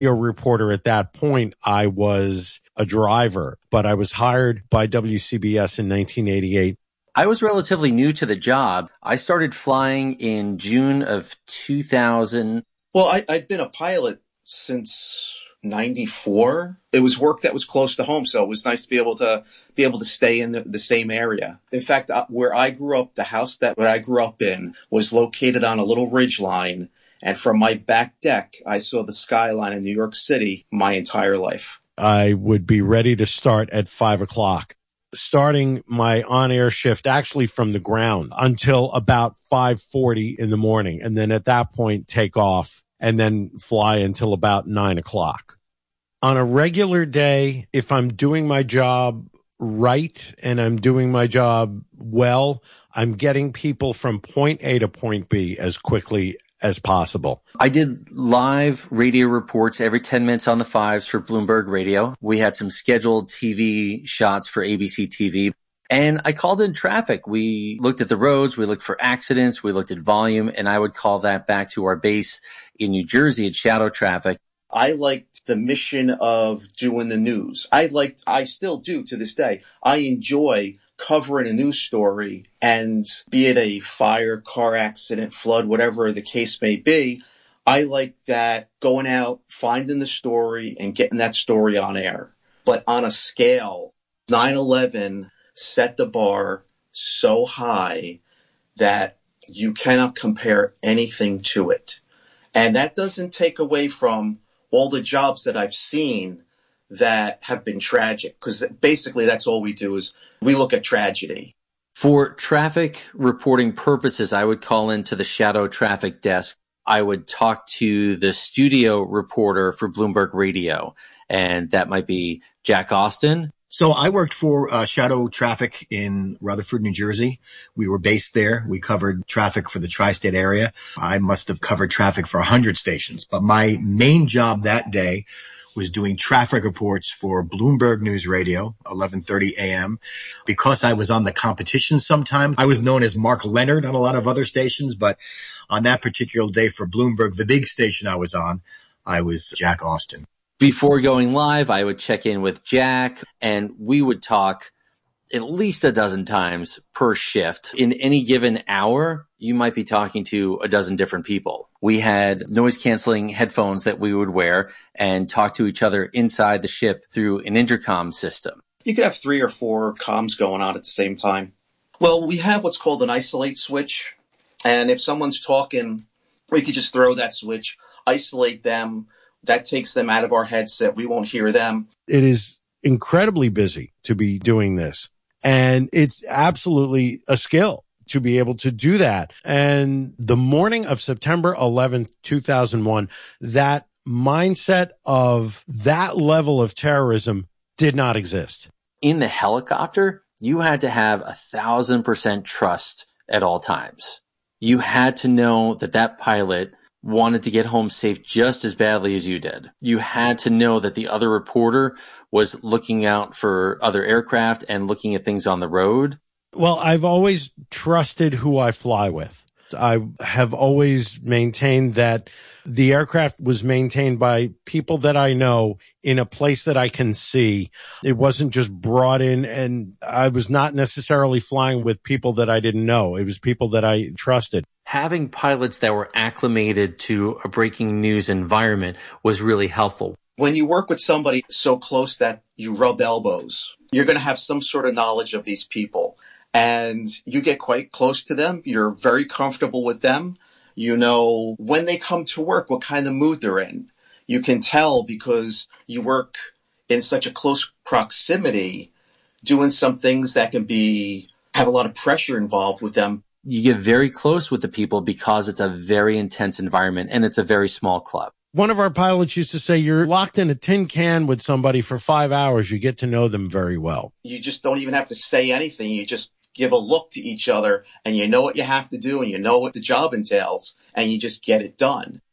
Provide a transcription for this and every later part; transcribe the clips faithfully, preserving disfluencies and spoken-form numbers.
A reporter at that point, I was a driver, but I was hired by W C B S in nineteen eighty-eight. I was relatively new to the job. I started flying in June of two thousand. Well, I, I'd been a pilot since ninety-four. It was work that was close to home, so it was nice to be able to be able to stay in the, the same area. In fact, uh, where I grew up, the house that I grew up in was located on a little ridge line. And from my back deck, I saw the skyline in New York City my entire life. I would be ready to start at five o'clock, starting my on-air shift actually from the ground until about five forty in the morning. And then at that point, take off and then fly until about nine o'clock. On a regular day, if I'm doing my job right and I'm doing my job well, I'm getting people from point A to point B as quickly as possible. I did live radio reports every ten minutes on the fives for Bloomberg Radio. We had some scheduled T V shots for A B C T V. And I called in traffic. We looked at the roads. We looked for accidents. We looked at volume. And I would call that back to our base in New Jersey at Shadow Traffic. I liked the mission of doing the news. I liked, I still do to this day. I enjoy covering a news story, and be it a fire, car accident, flood, whatever the case may be, I like that going out, finding the story and getting that story on air. But on a scale, nine eleven set the bar so high that you cannot compare anything to it. And that doesn't take away from all the jobs that I've seen that have been tragic, because basically that's all we do is we look at tragedy. For traffic reporting purposes, I would call into the Shadow Traffic desk. I would talk to the studio reporter for Bloomberg Radio, and that might be Jack Austin. So I worked for uh, Shadow Traffic in Rutherford, New Jersey. We were based there. We covered traffic for the tri-state area. I must have covered traffic for one hundred stations, but my main job that day was doing traffic reports for Bloomberg News Radio, eleven thirty a.m. Because I was on the competition sometimes, I was known as Mark Leonard on a lot of other stations, but on that particular day for Bloomberg, the big station I was on, I was Jack Austin. Before going live, I would check in with Jack, and we would talk at least a dozen times per shift. In any given hour, you might be talking to a dozen different people. We had noise-canceling headphones that we would wear and talk to each other inside the ship through an intercom system. You could have three or four comms going on at the same time. Well, we have what's called an isolate switch. And if someone's talking, we could just throw that switch, isolate them. That takes them out of our headset. We won't hear them. It is incredibly busy to be doing this. And it's absolutely a skill to be able to do that. And the morning of September eleventh, two thousand one, that mindset of that level of terrorism did not exist. In the helicopter, you had to have a thousand percent trust at all times. You had to know that that pilot wanted to get home safe just as badly as you did. You had to know that the other reporter was looking out for other aircraft and looking at things on the road. Well, I've always trusted who I fly with. I have always maintained that the aircraft was maintained by people that I know in a place that I can see. It wasn't just brought in, and I was not necessarily flying with people that I didn't know. It was people that I trusted. Having pilots that were acclimated to a breaking news environment was really helpful. When you work with somebody so close that you rub elbows, you're going to have some sort of knowledge of these people. And you get quite close to them. You're very comfortable with them. You know when they come to work, what kind of mood they're in. You can tell because you work in such a close proximity, doing some things that can be have a lot of pressure involved with them. You get very close with the people because it's a very intense environment and it's a very small club. One of our pilots used to say, you're locked in a tin can with somebody for five hours. You get to know them very well. You just don't even have to say anything. You just give a look to each other and you know what you have to do and you know what the job entails and you just get it done.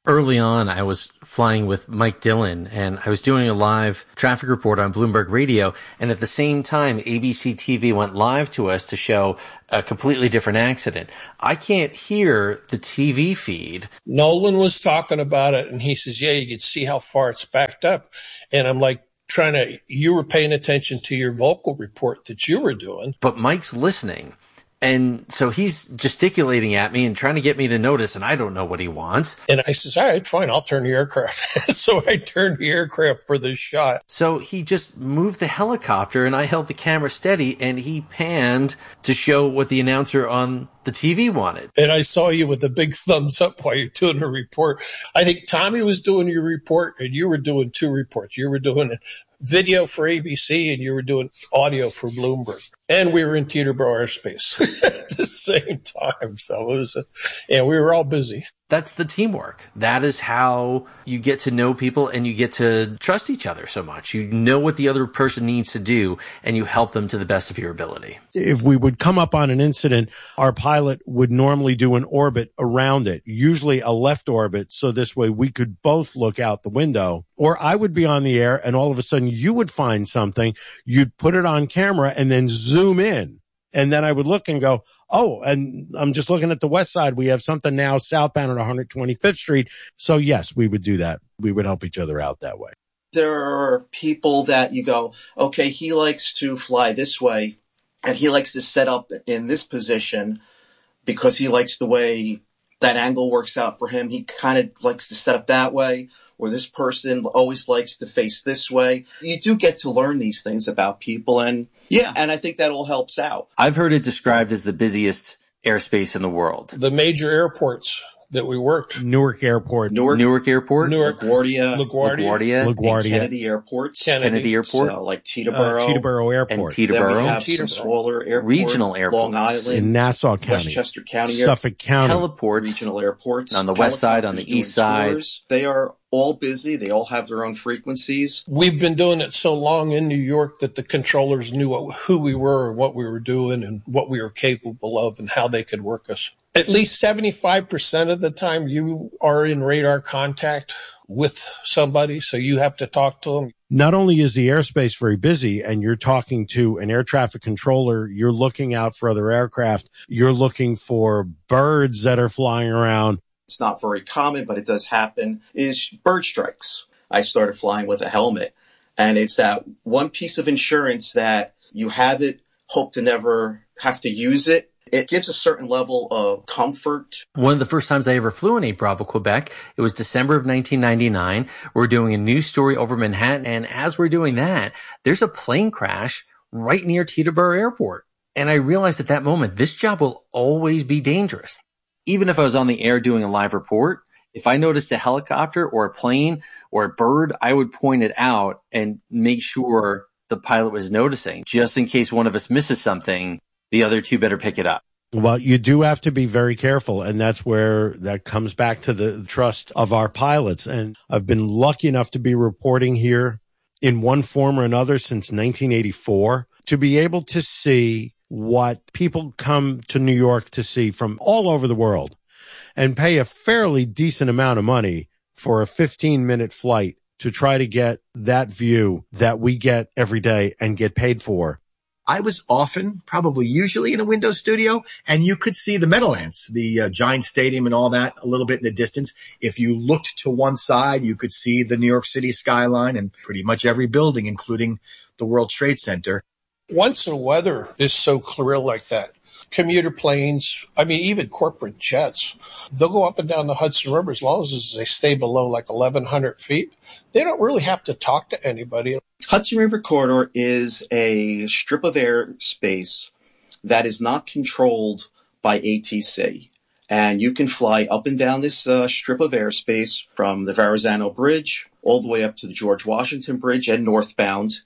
Early on, I was flying with Mike Dillon, and I was doing a live traffic report on Bloomberg Radio, and at the same time, A B C T V went live to us to show a completely different accident. I can't hear the T V feed. Nolan was talking about it, and he says, yeah, you can see how far it's backed up. And I'm like, trying to, you were paying attention to your vocal report that you were doing. But Mike's listening. And so he's gesticulating at me and trying to get me to notice, and I don't know what he wants. And I says, all right, fine, I'll turn the aircraft. So I turned the aircraft for the shot. So he just moved the helicopter, and I held the camera steady, and he panned to show what the announcer on the T V wanted. And I saw you with the big thumbs up while you're doing the report. I think Tommy was doing your report, and you were doing two reports. You were doing video for A B C, and you were doing audio for Bloomberg. And we were in Teterboro airspace at the same time. So it was, a, and we were all busy. That's the teamwork. That is how you get to know people and you get to trust each other so much. You know what the other person needs to do and you help them to the best of your ability. If we would come up on an incident, our pilot would normally do an orbit around it, usually a left orbit. So this way we could both look out the window, or I would be on the air and all of a sudden you would find something. You'd put it on camera and then zoom in. And then I would look and go, oh, and I'm just looking at the west side. We have something now southbound at one hundred twenty-fifth Street. So yes, we would do that. We would help each other out that way. There are people that you go, okay, he likes to fly this way and he likes to set up in this position because he likes the way that angle works out for him. He kind of likes to set up that way. Or this person always likes to face this way. You do get to learn these things about people. And yeah, and I think that all helps out. I've heard it described as the busiest airspace in the world. The major airports that we worked. Newark Airport. Newark, Newark Airport. Newark. LaGuardia. LaGuardia. LaGuardia. LaGuardia. Kennedy Airport. Kennedy, Kennedy Airport. So like Teterboro. Uh, Teterboro Airport. And Then Teterboro. we have Teterboro. some smaller airports. Regional airports. Long Island. In Nassau County. Westchester County. Suffolk County. Heliports. Regional airports. On the west side, on the Helicopters east doing side. tours. They are all busy. They all have their own frequencies. We've been doing it so long in New York that the controllers knew what, who we were and what we were doing and what we were capable of and how they could work us. At least seventy-five percent of the time you are in radar contact with somebody, so you have to talk to them. Not only is the airspace very busy and you're talking to an air traffic controller, you're looking out for other aircraft, you're looking for birds that are flying around. It's not very common, but it does happen, is bird strikes. I started flying with a helmet, and it's that one piece of insurance that you have it, hope to never have to use it. It gives a certain level of comfort. One of the first times I ever flew in eight Bravo, Quebec, it was December of nineteen ninety-nine. We're doing a news story over Manhattan, and as we're doing that, there's a plane crash right near Teterboro Airport. And I realized at that moment, this job will always be dangerous. Even if I was on the air doing a live report, if I noticed a helicopter or a plane or a bird, I would point it out and make sure the pilot was noticing, just in case one of us misses something. The other two better pick it up. Well, you do have to be very careful, and that's where that comes back to the trust of our pilots. And I've been lucky enough to be reporting here in one form or another since nineteen eighty-four, to be able to see what people come to New York to see from all over the world and pay a fairly decent amount of money for a fifteen minute flight to try to get that view that we get every day and get paid for. I was often, probably usually in a window studio, and you could see the Meadowlands, the uh, Giant Stadium and all that a little bit in the distance. If you looked to one side, you could see the New York City skyline and pretty much every building, including the World Trade Center. Once the weather is so clear like that, commuter planes, I mean, even corporate jets, they'll go up and down the Hudson River as long as they stay below like eleven hundred feet. They don't really have to talk to anybody. Hudson River Corridor is a strip of airspace that is not controlled by A T C. And you can fly up and down this uh, strip of airspace from the Verrazano Bridge all the way up to the George Washington Bridge and northbound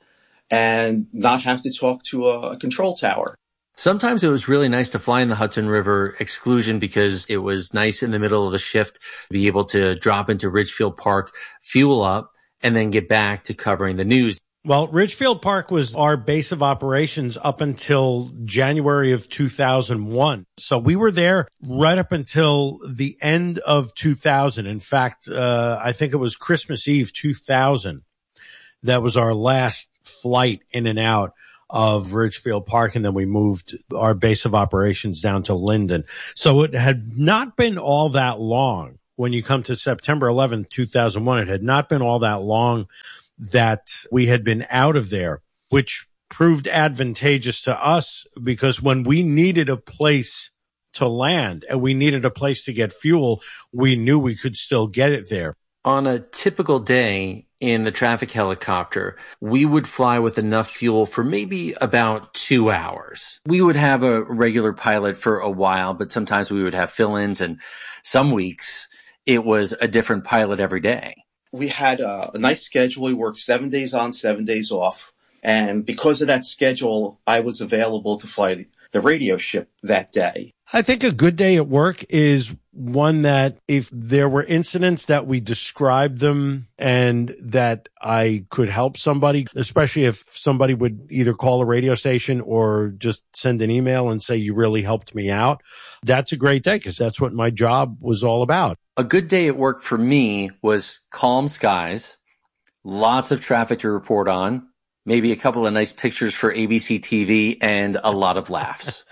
and not have to talk to a, a control tower. Sometimes it was really nice to fly in the Hudson River exclusion because it was nice in the middle of the shift to be able to drop into Ridgefield Park, fuel up, and then get back to covering the news. Well, Ridgefield Park was our base of operations up until January of two thousand one. So we were there right up until the end of two thousand. In fact, uh, I think it was Christmas Eve two thousand. That was our last flight in and out of Ridgefield Park. And then we moved our base of operations down to Linden. So it had not been all that long. When you come to September eleventh, two thousand one, it had not been all that long that we had been out of there, which proved advantageous to us because when we needed a place to land and we needed a place to get fuel, we knew we could still get it there. On a typical day in the traffic helicopter, we would fly with enough fuel for maybe about two hours. We would have a regular pilot for a while, but sometimes we would have fill-ins, and some weeks it was a different pilot every day. We had a, a nice schedule. We worked seven days on, seven days off. And because of that schedule, I was available to fly the radio ship that day. I think a good day at work is one that if there were incidents that we described them and that I could help somebody, especially if somebody would either call a radio station or just send an email and say, you really helped me out. That's a great day because that's what my job was all about. A good day at work for me was calm skies, lots of traffic to report on, maybe a couple of nice pictures for A B C T V, and a lot of laughs.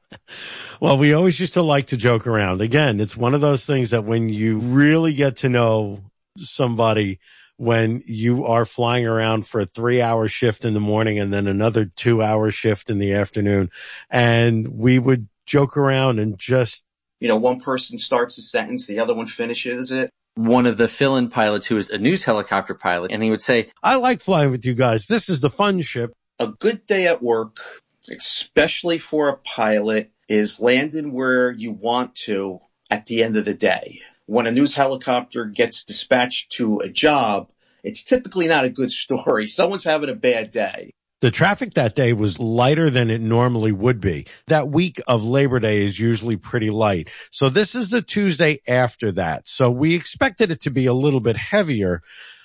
Well, we always used to like to joke around. Again, it's one of those things that when you really get to know somebody, when you are flying around for a three hour shift in the morning and then another two hour shift in the afternoon, and we would joke around and just, you know, one person starts a sentence, the other one finishes it. One of the fill-in pilots who was a news helicopter pilot, and he would say, I like flying with you guys. This is the fun ship. A good day at work, especially for a pilot, is landing where you want to at the end of the day. When a news helicopter gets dispatched to a job, it's typically not a good story. Someone's having a bad day. The traffic that day was lighter than it normally would be. That week of Labor Day is usually pretty light. So this is the Tuesday after that. So we expected it to be a little bit heavier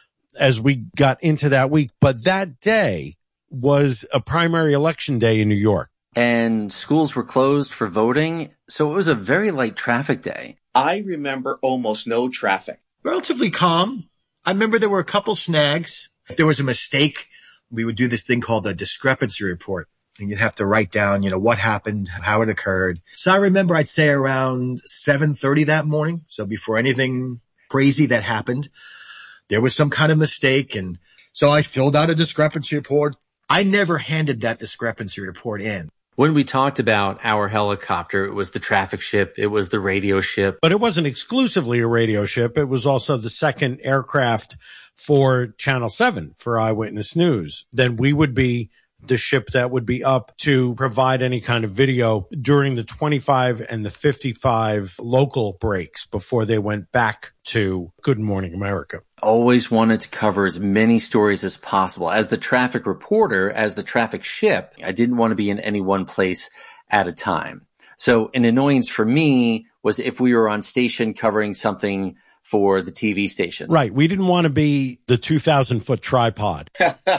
as we got into that week. But that day was a primary election day in New York. And schools were closed for voting. So it was a very light traffic day. I remember almost no traffic. Relatively calm. I remember there were a couple snags. If there was a mistake, we would do this thing called a discrepancy report. And you'd have to write down, you know, what happened, how it occurred. So I remember I'd say around seven thirty that morning. So before anything crazy that happened, there was some kind of mistake. And so I filled out a discrepancy report. I never handed that discrepancy report in. When we talked about our helicopter, it was the traffic ship, it was the radio ship. But it wasn't exclusively a radio ship. It was also the second aircraft for Channel seven, for Eyewitness News. Then we would be the ship that would be up to provide any kind of video during the twenty-five and the fifty-five local breaks before they went back to Good Morning America. Always wanted to cover as many stories as possible. As the traffic reporter, as the traffic ship, I didn't want to be in any one place at a time. So an annoyance for me was if we were on station covering something for the T V stations. Right. We didn't want to be the two thousand foot tripod.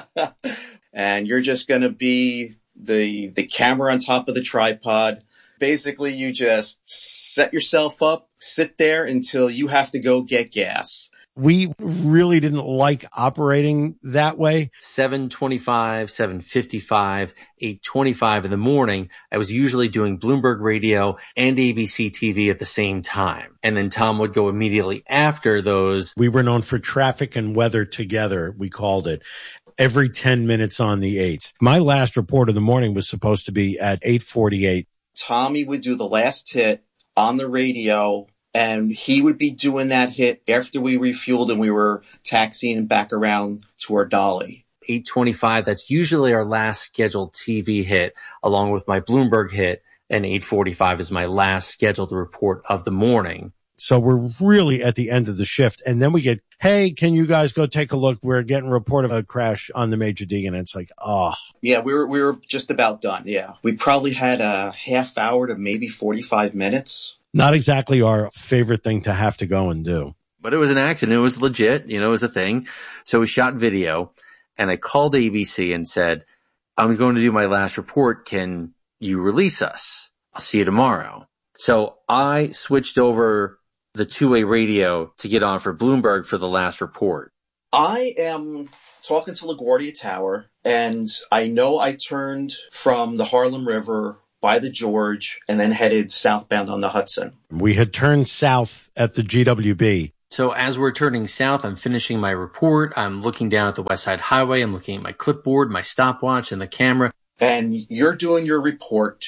And you're just going to be the the camera on top of the tripod. Basically, you just set yourself up, sit there until you have to go get gas. We really didn't like operating that way. seven twenty-five, seven fifty-five, eight twenty-five in the morning, I was usually doing Bloomberg Radio and A B C T V at the same time. And then Tom would go immediately after those. We were known for traffic and weather together, we called it, every ten minutes on the eights. My last report of the morning was supposed to be at eight forty-eight. Tommy would do the last hit on the radio, and he would be doing that hit after we refueled and we were taxiing back around to our dolly. eight twenty-five, that's usually our last scheduled T V hit, along with my Bloomberg hit, and eight forty-five is my last scheduled report of the morning. So we're really at the end of the shift. And then we get, hey, can you guys go take a look? We're getting a report of a crash on the Major D. And it's like, oh. Yeah, we were we were just about done, yeah. We probably had a half hour to maybe forty-five minutes. Not exactly our favorite thing to have to go and do. But it was an accident. It was legit. You know, it was a thing. So we shot video. And I called A B C and said, I'm going to do my last report. Can you release us? I'll see you tomorrow. So I switched over the two-way radio to get on for Bloomberg for the last report. I am talking to LaGuardia Tower, and I know I turned from the Harlem River by the George and then headed southbound on the Hudson. We had turned south at the G W B. So as we're turning south, I'm finishing my report. I'm looking down at the West Side Highway. I'm looking at my clipboard, my stopwatch, and the camera. And you're doing your report,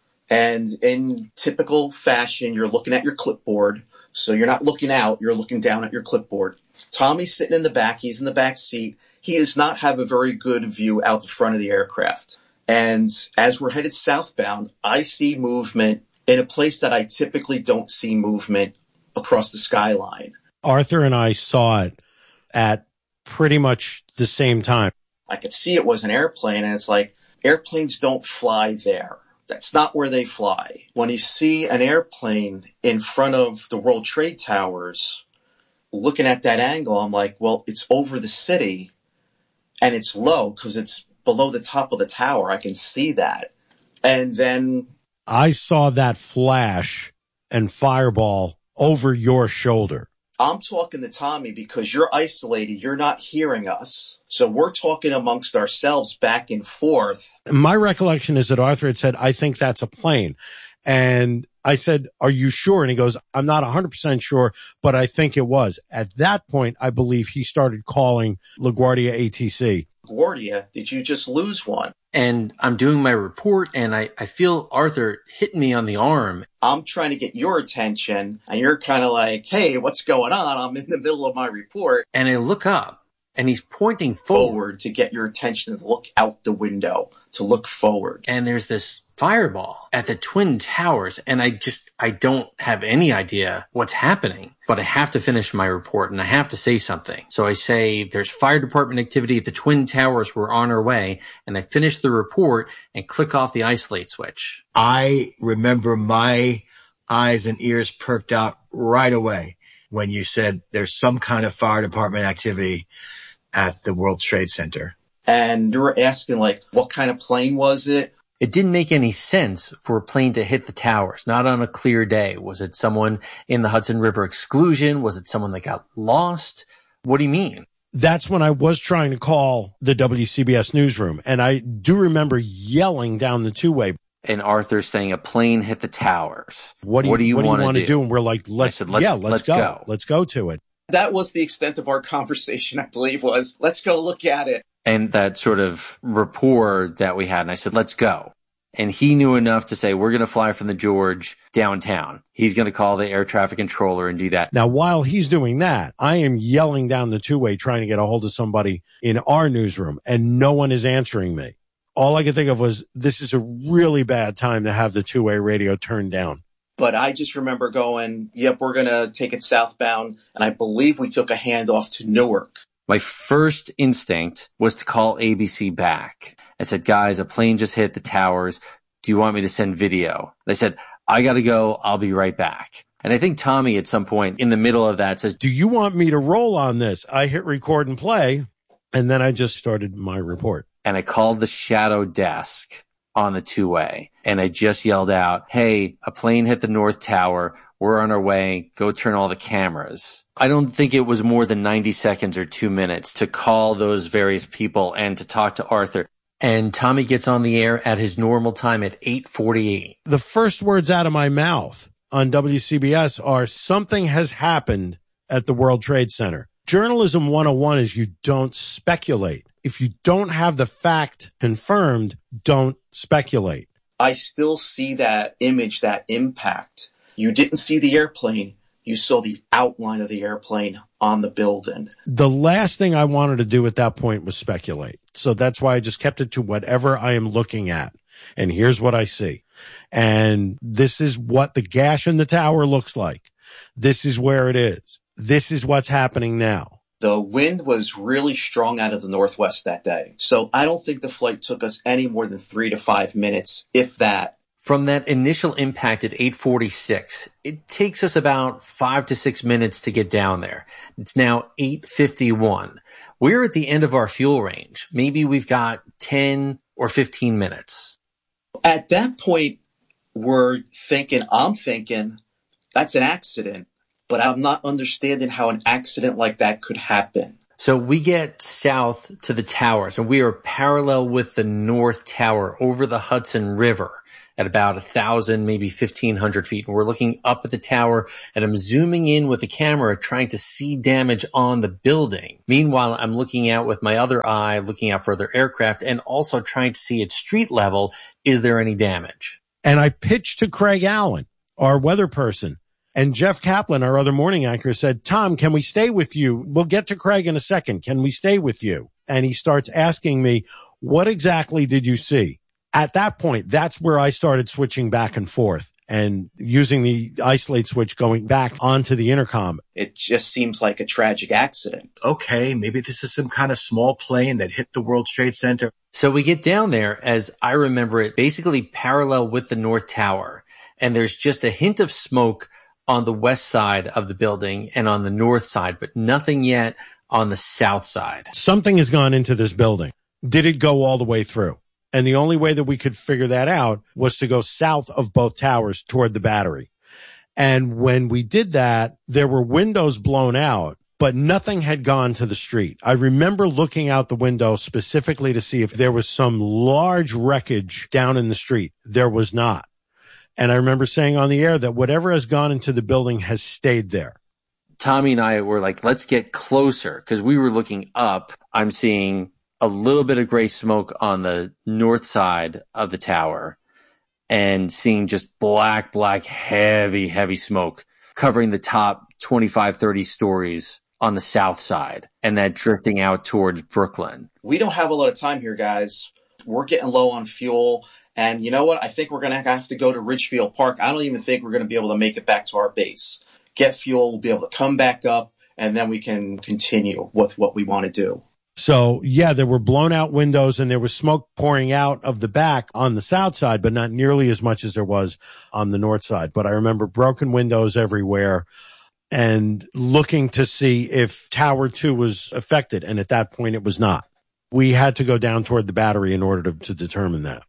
and in typical fashion, you're looking at your clipboard. So you're not looking out, you're looking down at your clipboard. Tommy's sitting in the back, he's in the back seat. He does not have a very good view out the front of the aircraft. And as we're headed southbound, I see movement in a place that I typically don't see movement across the skyline. Arthur and I saw it at pretty much the same time. I could see it was an airplane, and it's like, airplanes don't fly there. That's not where they fly. When you see an airplane in front of the World Trade Towers, looking at that angle, I'm like, well, it's over the city, and it's low because it's below the top of the tower. I can see that. And then I saw that flash and fireball over your shoulder. I'm talking to Tommy because you're isolated. You're not hearing us. So we're talking amongst ourselves back and forth. My recollection is that Arthur had said, I think that's a plane. And I said, are you sure? And he goes, I'm not one hundred percent sure, but I think it was. At that point, I believe he started calling LaGuardia A T C. LaGuardia, did you just lose one? And I'm doing my report, and I, I feel Arthur hitting me on the arm. I'm trying to get your attention, and you're kind of like, hey, what's going on? I'm in the middle of my report. And I look up, and he's pointing Forward, forward. to get your attention, to look out the window, to look forward. And there's this fireball at the Twin Towers, and I just, I don't have any idea what's happening, but I have to finish my report and I have to say something. So I say, there's fire department activity at the Twin Towers. We're on our way. And I finish the report and click off the isolate switch. I remember my eyes and ears perked out right away when you said there's some kind of fire department activity at the World Trade Center. And you were asking, like, what kind of plane was it? It didn't make any sense for a plane to hit the towers, not on a clear day. Was it someone in the Hudson River exclusion? Was it someone that got lost? What do you mean? That's when I was trying to call the W C B S newsroom. And I do remember yelling down the two-way. And Arthur saying a plane hit the towers. What do you, what do you, what want do, you to do? do? And we're like, let's, said, let's yeah, let's, let's go. go. Let's go to it. That was the extent of our conversation, I believe, was, let's go look at it. And that sort of rapport that we had. And I said, let's go. And he knew enough to say, we're going to fly from the George downtown. He's going to call the air traffic controller and do that. Now, while he's doing that, I am yelling down the two-way trying to get a hold of somebody in our newsroom, and no one is answering me. All I could think of was, this is a really bad time to have the two-way radio turned down. But I just remember going, yep, we're going to take it southbound. And I believe we took a handoff to Newark. My first instinct was to call A B C back. I said, guys, a plane just hit the towers. Do you want me to send video? They said, I got to go. I'll be right back. And I think Tommy at some point in the middle of that says, do you want me to roll on this? I hit record and play, and then I just started my report. And I called the shadow desk on the two-way, and I just yelled out, hey, a plane hit the North Tower. We're on our way. Go turn all the cameras. I don't think it was more than ninety seconds or two minutes to call those various people and to talk to Arthur. And Tommy gets on the air at his normal time at eight forty-eight. The first words out of my mouth on W C B S are, something has happened at the World Trade Center. Journalism one oh one is you don't speculate. If you don't have the fact confirmed, don't speculate. I still see that image, that impact. You didn't see the airplane. You saw the outline of the airplane on the building. The last thing I wanted to do at that point was speculate. So that's why I just kept it to whatever I am looking at. And here's what I see. And this is what the gash in the tower looks like. This is where it is. This is what's happening now. The wind was really strong out of the northwest that day. So I don't think the flight took us any more than three to five minutes, if that, From that initial impact at eight forty-six, it takes us about five to six minutes to get down there. It's now eight fifty-one. We're at the end of our fuel range. Maybe we've got ten or fifteen minutes. At that point, we're thinking, I'm thinking, that's an accident, but I'm not understanding how an accident like that could happen. So we get south to the towers, and we are parallel with the North Tower over the Hudson River at about a thousand, maybe fifteen hundred feet. And we're looking up at the tower, and I'm zooming in with the camera, trying to see damage on the building. Meanwhile, I'm looking out with my other eye, looking out for other aircraft, and also trying to see at street level, is there any damage? And I pitched to Craig Allen, our weather person. And Jeff Kaplan, our other morning anchor, said, Tom, can we stay with you? We'll get to Craig in a second. Can we stay with you? And he starts asking me, what exactly did you see? At that point, that's where I started switching back and forth and using the isolate switch going back onto the intercom. It just seems like a tragic accident. Okay, maybe this is some kind of small plane that hit the World Trade Center. So we get down there, as I remember it, basically parallel with the North Tower. And there's just a hint of smoke on the west side of the building and on the north side, but nothing yet on the south side. Something has gone into this building. Did it go all the way through? And the only way that we could figure that out was to go south of both towers toward the battery. And when we did that, there were windows blown out, but nothing had gone to the street. I remember looking out the window specifically to see if there was some large wreckage down in the street. There was not. And I remember saying on the air that whatever has gone into the building has stayed there. Tommy and I were like, let's get closer, because we were looking up. I'm seeing a little bit of gray smoke on the north side of the tower and seeing just black, black, heavy, heavy smoke covering the top twenty-five, thirty stories on the south side, and that drifting out towards Brooklyn. We don't have a lot of time here, guys. We're getting low on fuel. And you know what? I think we're going to have to go to Ridgefield Park. I don't even think we're going to be able to make it back to our base. Get fuel, we'll be able to come back up, and then we can continue with what we want to do. So, yeah, there were blown out windows and there was smoke pouring out of the back on the south side, but not nearly as much as there was on the north side. But I remember broken windows everywhere and looking to see if Tower two was affected. And at that point, it was not. We had to go down toward the battery in order to, to determine that.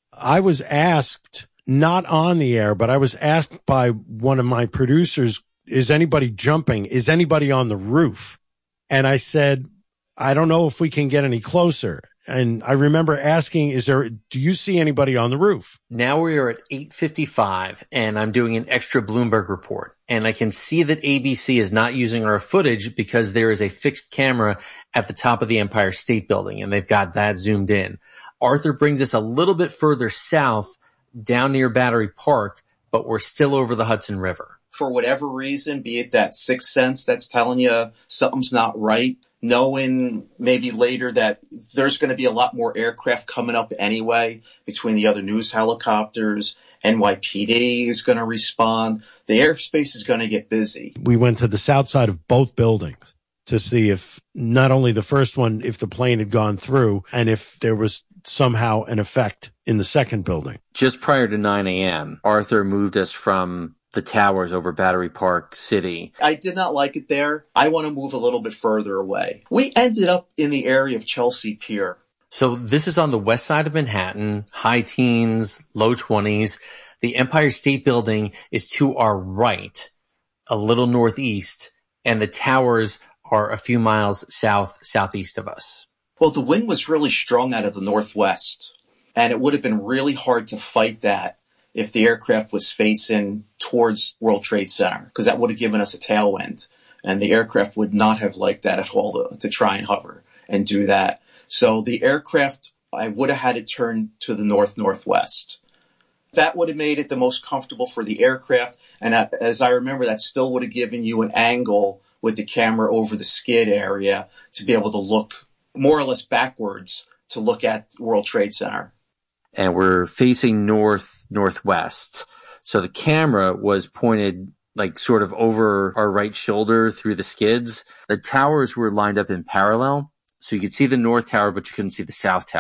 I was asked, not on the air, but I was asked by one of my producers, is anybody jumping? Is anybody on the roof? And I said, I don't know if we can get any closer. And I remember asking, is there, do you see anybody on the roof? Now we are at eight fifty-five and I'm doing an extra Bloomberg report. And I can see that A B C is not using our footage because there is a fixed camera at the top of the Empire State Building and they've got that zoomed in. Arthur brings us a little bit further south down near Battery Park, but we're still over the Hudson River. For whatever reason, be it that sixth sense that's telling you something's not right, knowing maybe later that there's going to be a lot more aircraft coming up anyway between the other news helicopters, N Y P D is going to respond. The airspace is going to get busy. We went to the south side of both buildings to see if not only the first one, if the plane had gone through and if there was somehow an effect in the second building. Just prior to nine a.m., Arthur moved us from the towers over Battery Park City. I did not like it there. I want to move a little bit further away. We ended up in the area of Chelsea Pier. So this is on the west side of Manhattan, high teens, low twenties. The Empire State Building is to our right, a little northeast, and the towers are a few miles south, southeast of us. Well, the wind was really strong out of the northwest, and it would have been really hard to fight that if the aircraft was facing towards World Trade Center, because that would have given us a tailwind, and the aircraft would not have liked that at all to, to try and hover and do that. So the aircraft, I would have had it turn to the north-northwest. That would have made it the most comfortable for the aircraft, and as I remember, that still would have given you an angle with the camera over the skid area to be able to look more or less backwards to look at World Trade Center. And we're facing north, northwest. So the camera was pointed like sort of over our right shoulder through the skids. The towers were lined up in parallel. So you could see the north tower, but you couldn't see the south tower.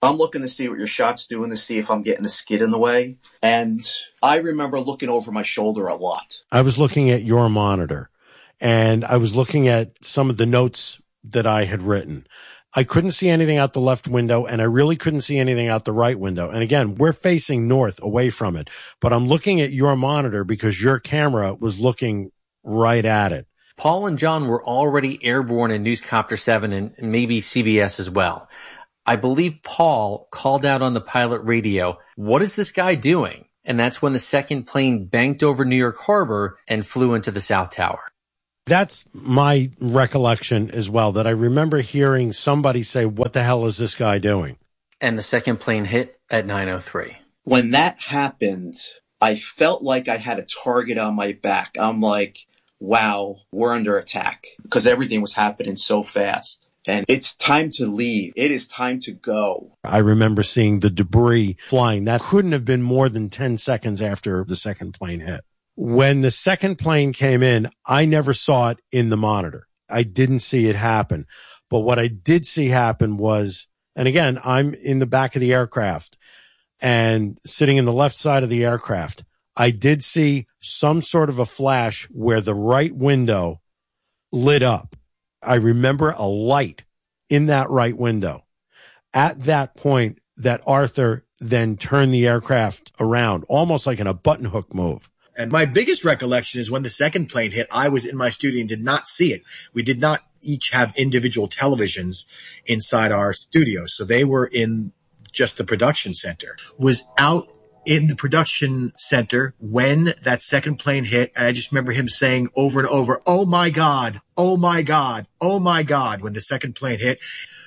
I'm looking to see what your shot's doing to see if I'm getting the skid in the way. And I remember looking over my shoulder a lot. I was looking at your monitor, and I was looking at some of the notes that I had written. I couldn't see anything out the left window, and I really couldn't see anything out the right window. And again, we're facing north away from it, but I'm looking at your monitor because your camera was looking right at it. Paul and John were already airborne in Newscopter seven and maybe C B S as well. I believe Paul called out on the pilot radio, "What is this guy doing?" And that's when the second plane banked over New York Harbor and flew into the South Tower. That's my recollection as well, that I remember hearing somebody say, "What the hell is this guy doing?" And the second plane hit at nine oh three. When that happened, I felt like I had a target on my back. I'm like, wow, we're under attack, because everything was happening so fast. And it's time to leave. It is time to go. I remember seeing the debris flying. That couldn't have been more than ten seconds after the second plane hit. When the second plane came in, I never saw it in the monitor. I didn't see it happen. But what I did see happen was, and again, I'm in the back of the aircraft and sitting in the left side of the aircraft. I did see some sort of a flash where the right window lit up. I remember a light in that right window. At that point, that Arthur then turned the aircraft around, almost like in a button hook move. And my biggest recollection is when the second plane hit, I was in my studio and did not see it. We did not each have individual televisions inside our studio. So they were in just the production center. Was out in the production center when that second plane hit. And I just remember him saying over and over, "Oh my God, oh my God, oh my God," when the second plane hit.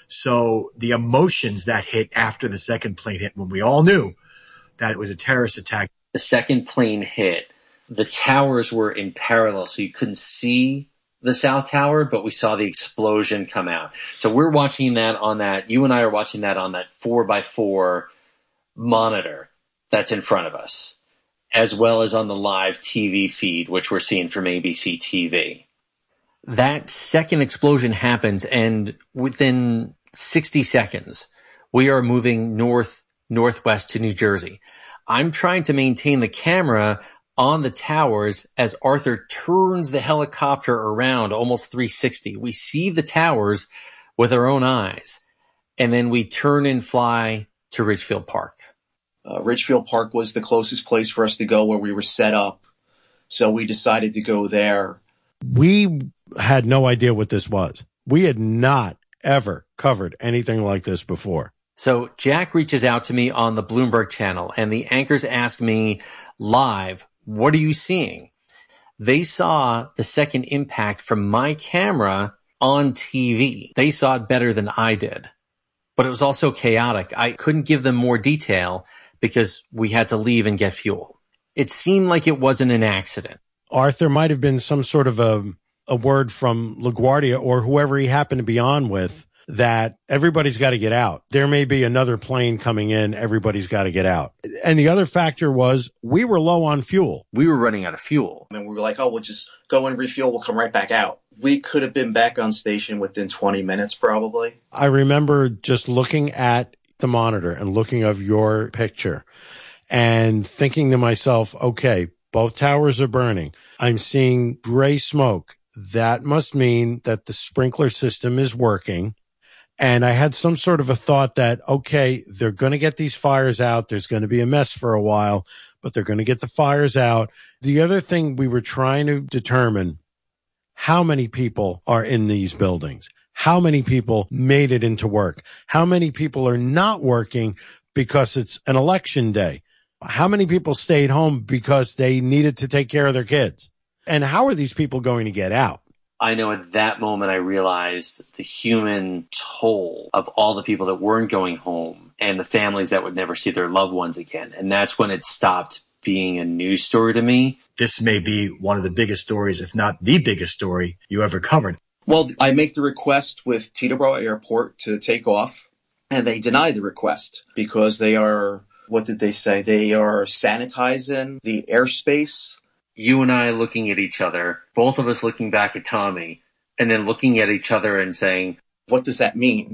So the emotions that hit after the second plane hit, when we all knew that it was a terrorist attack. The second plane hit. The towers were in parallel, so you couldn't see the South Tower, but we saw the explosion come out. So we're watching that on that, you and I are watching that on that four by four monitor that's in front of us, as well as on the live T V feed, which we're seeing from A B C T V. That second explosion happens, and within sixty seconds, we are moving north, northwest to New Jersey. I'm trying to maintain the camera on the towers as Arthur turns the helicopter around almost three sixty. We see the towers with our own eyes, and then we turn and fly to Ridgefield Park. Uh, Ridgefield Park was the closest place for us to go where we were set up. So we decided to go there. We had no idea what this was. We had not ever covered anything like this before. So Jack reaches out to me on the Bloomberg channel, and the anchors ask me live, "What are you seeing?" They saw the second impact from my camera on T V. They saw it better than I did. But it was also chaotic. I couldn't give them more detail because we had to leave and get fuel. It seemed like it wasn't an accident. Arthur might have been some sort of a, a word from LaGuardia or whoever he happened to be on with, that everybody's got to get out. There may be another plane coming in. Everybody's got to get out. And the other factor was we were low on fuel. We were running out of fuel. And we were like, oh, we'll just go and refuel. We'll come right back out. We could have been back on station within twenty minutes, probably. I remember just looking at the monitor and looking of your picture and thinking to myself, okay, both towers are burning. I'm seeing gray smoke. That must mean that the sprinkler system is working. And I had some sort of a thought that, okay, they're going to get these fires out. There's going to be a mess for a while, but they're going to get the fires out. The other thing we were trying to determine, how many people are in these buildings? How many people made it into work? How many people are not working because it's an election day? How many people stayed home because they needed to take care of their kids? And how are these people going to get out? I know at that moment I realized the human toll of all the people that weren't going home and the families that would never see their loved ones again. And that's when it stopped being a news story to me. This may be one of the biggest stories, if not the biggest story you ever covered. Well, I make the request with Teterboro Airport to take off, and they deny the request because they are, what did they say? They are sanitizing the airspace. You and I looking at each other, both of us looking back at Tommy, and then looking at each other and saying, what does that mean?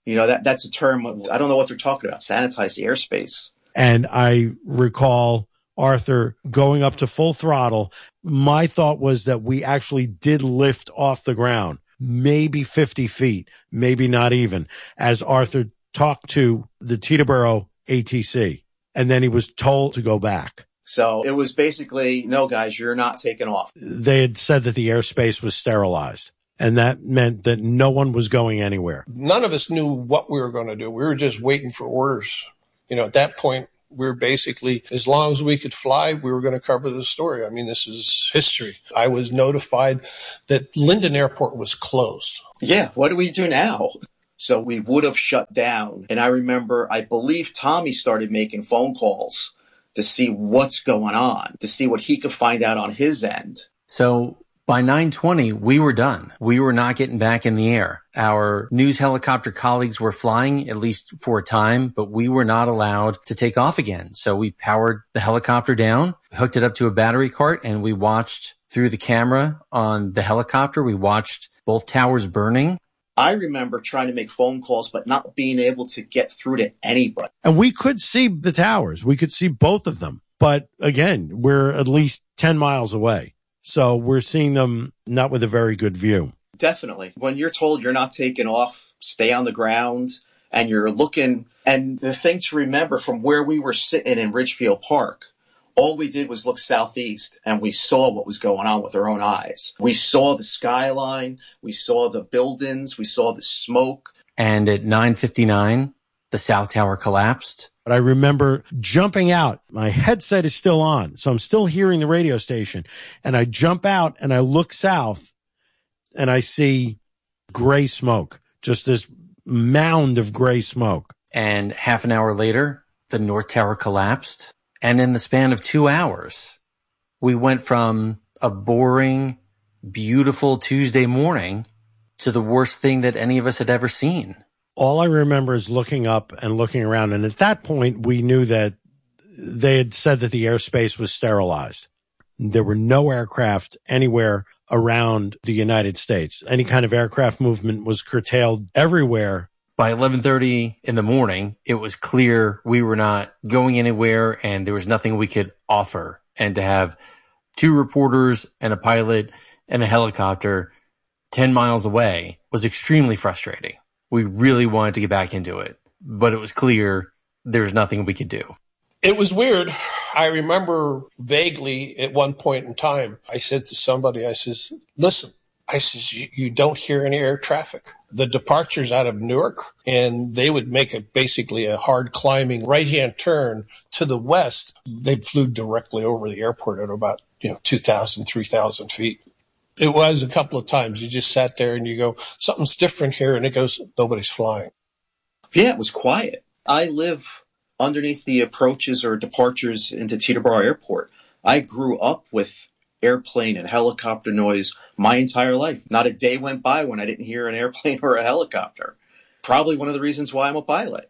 You know, that that's a term. I don't know what they're talking about. Sanitized airspace. And I recall Arthur going up to full throttle. My thought was that we actually did lift off the ground, maybe fifty feet, maybe not even, as Arthur talked to the Teterboro A T C. And then he was told to go back. So it was basically, no, guys, you're not taking off. They had said that the airspace was sterilized. And that meant that no one was going anywhere. None of us knew what we were going to do. We were just waiting for orders. You know, at that point, we were basically, as long as we could fly, we were going to cover the story. I mean, this is history. I was notified that Linden Airport was closed. Yeah, what do we do now? So we would have shut down. And I remember, I believe Tommy started making phone calls to see what's going on, to see what he could find out on his end. So by nine twenty, we were done. We were not getting back in the air. Our news helicopter colleagues were flying, at least for a time, but we were not allowed to take off again. So we powered the helicopter down, hooked it up to a battery cart, and we watched through the camera on the helicopter. We watched both towers burning. I remember trying to make phone calls, but not being able to get through to anybody. And we could see the towers. We could see both of them. But again, we're at least ten miles away. So we're seeing them not with a very good view. Definitely. When you're told you're not taking off, stay on the ground, and you're looking, and the thing to remember from where we were sitting in Ridgefield Park, all we did was look southeast and we saw what was going on with our own eyes. We saw the skyline, we saw the buildings, we saw the smoke. And at nine fifty-nine, the South Tower collapsed. But I remember jumping out. My headset is still on, so I'm still hearing the radio station. And I jump out and I look south and I see gray smoke, just this mound of gray smoke. And half an hour later, the North Tower collapsed. And in the span of two hours, we went from a boring, beautiful Tuesday morning to the worst thing that any of us had ever seen. All I remember is looking up and looking around. And at that point, we knew that they had said that the airspace was sterilized. There were no aircraft anywhere around the United States. Any kind of aircraft movement was curtailed everywhere. By eleven thirty in the morning, it was clear we were not going anywhere and there was nothing we could offer. And to have two reporters and a pilot and a helicopter ten miles away was extremely frustrating. We really wanted to get back into it, but it was clear there was nothing we could do. It was weird. I remember vaguely at one point in time, I said to somebody, I says, listen, I says, you, you don't hear any air traffic. The departures out of Newark, and they would make a basically a hard climbing right-hand turn to the west. They flew directly over the airport at about, you know, two thousand, three thousand feet. It was a couple of times. You just sat there and you go, something's different here. And it goes, nobody's flying. Yeah, it was quiet. I live underneath the approaches or departures into Teterboro Airport. I grew up with airplane and helicopter noise my entire life. Not a day went by when I didn't hear an airplane or a helicopter. Probably one of the reasons why I'm a pilot.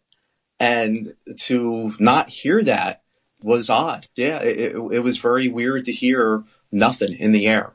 And to not hear that was odd. Yeah, it, it was very weird to hear nothing in the air.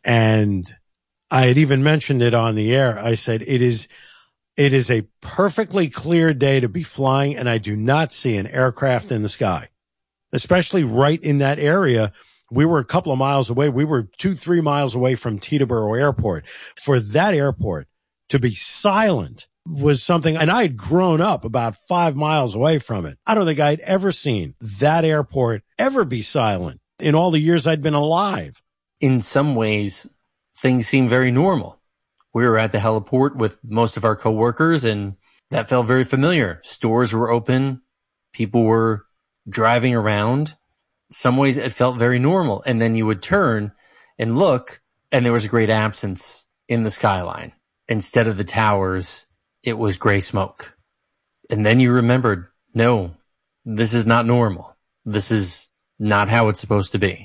And I had even mentioned it on the air. I said, it is, it is a perfectly clear day to be flying, and I do not see an aircraft in the sky, especially right in that area. We were a couple of miles away. We were two, three miles away from Teterboro Airport. For that airport to be silent was something, and I had grown up about five miles away from it. I don't think I'd ever seen that airport ever be silent in all the years I'd been alive. In some ways, things seem very normal. We were at the heliport with most of our coworkers, and that felt very familiar. Stores were open. People were driving around. Some ways it felt very normal. And then you would turn and look, and there was a great absence in the skyline. Instead of the towers, it was gray smoke. And then you remembered, no, this is not normal. This is not how it's supposed to be.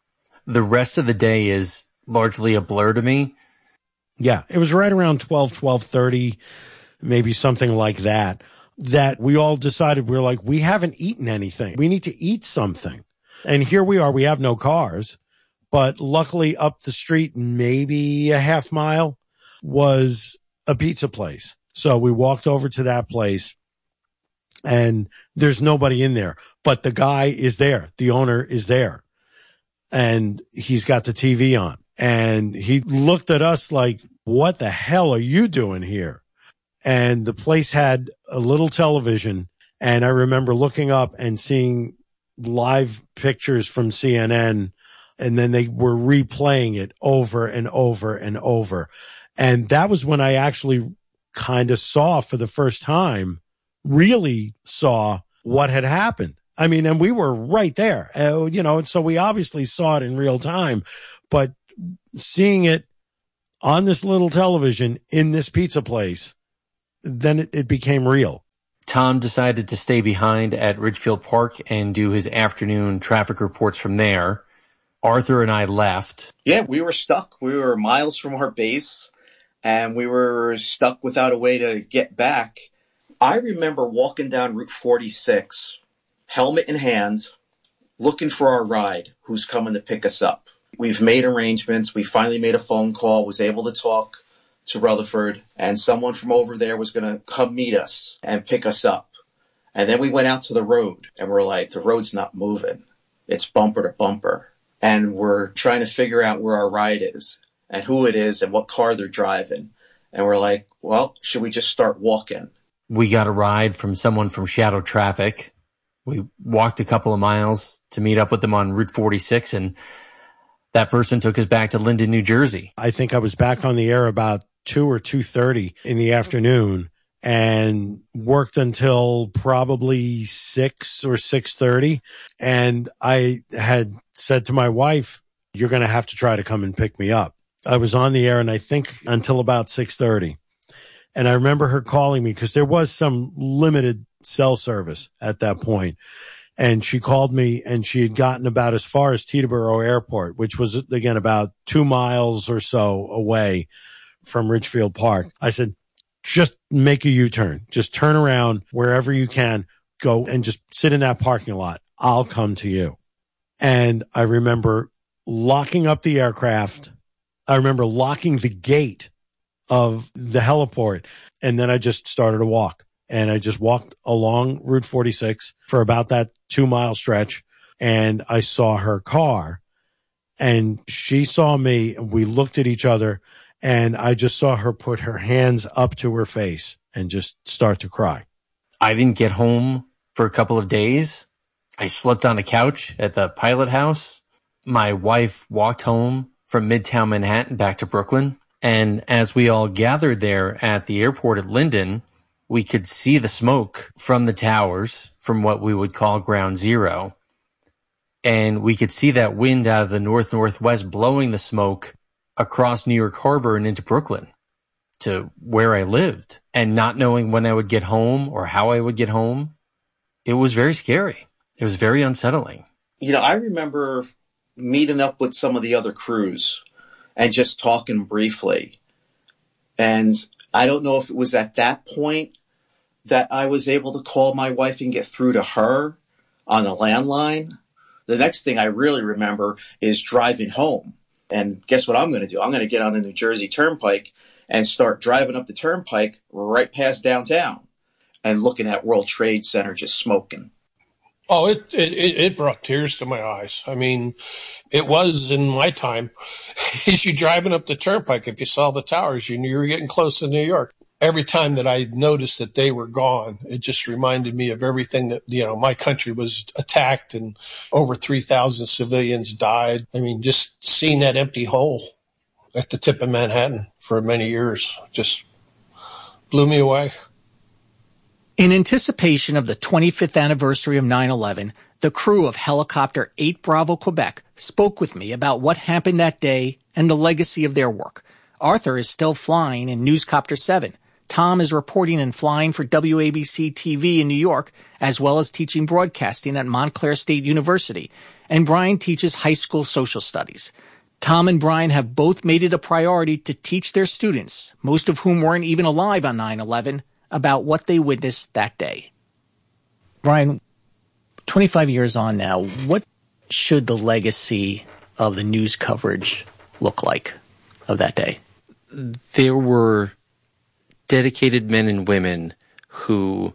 The rest of the day is largely a blur to me. Yeah, it was right around twelve, twelve thirty, maybe something like that, that we all decided, we we're like, we haven't eaten anything. We need to eat something. And here we are. We have no cars, but luckily up the street, maybe a half mile, was a pizza place. So we walked over to that place, and there's nobody in there, but the guy is there. The owner is there, and he's got the T V on, and he looked at us like, what the hell are you doing here? And the place had a little television, and I remember looking up and seeing live pictures from C N N, and then they were replaying it over and over and over. And that was when I actually kind of saw for the first time, really saw what had happened. I mean, and we were right there, uh, you know, and so we obviously saw it in real time, but seeing it on this little television in this pizza place, then it, it became real. Tom decided to stay behind at Ridgefield Park and do his afternoon traffic reports from there. Arthur and I left. Yeah, we were stuck. We were miles from our base, and we were stuck without a way to get back. I remember walking down Route forty-six, helmet in hand, looking for our ride, who's coming to pick us up. We've made arrangements. We finally made a phone call, was able to talk to Rutherford, and someone from over there was going to come meet us and pick us up. And then we went out to the road, and we're like, the road's not moving. It's bumper to bumper. And we're trying to figure out where our ride is and who it is and what car they're driving. And we're like, well, should we just start walking? We got a ride from someone from Shadow Traffic. We walked a couple of miles to meet up with them on Route forty-six, and that person took us back to Linden, New Jersey. I think I was back on the air about two or two thirty in the afternoon and worked until probably six or six thirty. And I had said to my wife, you're going to have to try to come and pick me up. I was on the air, and I think until about six thirty. And I remember her calling me because there was some limited cell service at that point. And she called me, and she had gotten about as far as Teterboro Airport, which was, again, about two miles or so away from Ridgefield Park. I said, just make a U-turn. Just turn around wherever you can. Go and just sit in that parking lot. I'll come to you. And I remember locking up the aircraft. I remember locking the gate of the heliport. And then I just started to walk. And I just walked along Route forty-six for about that two mile stretch. And I saw her car, and she saw me, and we looked at each other, and I just saw her put her hands up to her face and just start to cry. I didn't get home for a couple of days. I slept on a couch at the pilot house. My wife walked home from Midtown Manhattan back to Brooklyn. And as we all gathered there at the airport at Linden, we could see the smoke from the towers from what we would call ground zero. And we could see that wind out of the north-northwest blowing the smoke across New York Harbor and into Brooklyn to where I lived. And not knowing when I would get home or how I would get home, it was very scary. It was very unsettling. You know, I remember meeting up with some of the other crews and just talking briefly. And I don't know if it was at that point that I was able to call my wife and get through to her on a landline. The next thing I really remember is driving home. And guess what I'm going to do? I'm going to get on the New Jersey Turnpike and start driving up the Turnpike right past downtown and looking at World Trade Center just smoking. Oh, it, it, it brought tears to my eyes. I mean, it was in my time. As you driving up the Turnpike, if you saw the towers, you knew you were getting close to New York. Every time that I noticed that they were gone, it just reminded me of everything that, you know, my country was attacked and over three thousand civilians died. I mean, just seeing that empty hole at the tip of Manhattan for many years just blew me away. In anticipation of the twenty-fifth anniversary of nine eleven, the crew of Helicopter eight Bravo Quebec spoke with me about what happened that day and the legacy of their work. Arthur is still flying in Newscopter seven. Tom is reporting and flying for W A B C T V in New York, as well as teaching broadcasting at Montclair State University. And Brian teaches high school social studies. Tom and Brian have both made it a priority to teach their students, most of whom weren't even alive on nine eleven, about what they witnessed that day. Brian, twenty-five years on now, what should the legacy of the news coverage look like of that day? There were dedicated men and women who,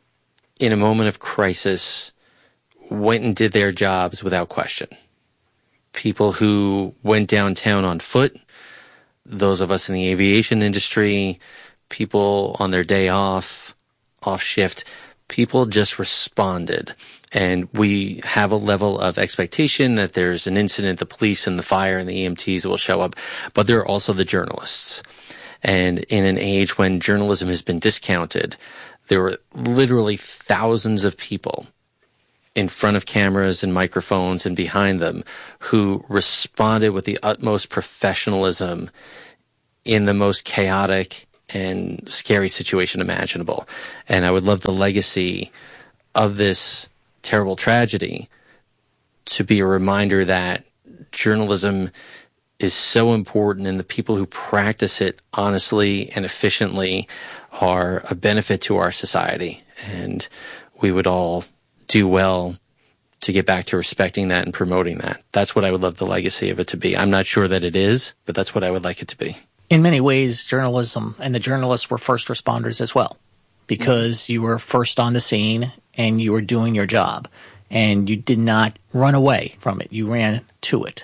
in a moment of crisis, went and did their jobs without question. People who went downtown on foot, those of us in the aviation industry, people on their day off, off shift, people just responded. And we have a level of expectation that there's an incident, the police and the fire and the E M Ts will show up, but there are also the journalists. And in an age when journalism has been discounted, there were literally thousands of people in front of cameras and microphones and behind them who responded with the utmost professionalism in the most chaotic and scary situation imaginable. And I would love the legacy of this terrible tragedy to be a reminder that journalism is so important, and the people who practice it honestly and efficiently are a benefit to our society. And we would all do well to get back to respecting that and promoting that. That's what I would love the legacy of it to be. I'm not sure that it is, but that's what I would like it to be. In many ways, journalism and the journalists were first responders as well, because mm-hmm. you were first on the scene and you were doing your job, and you did not run away from it. You ran to it.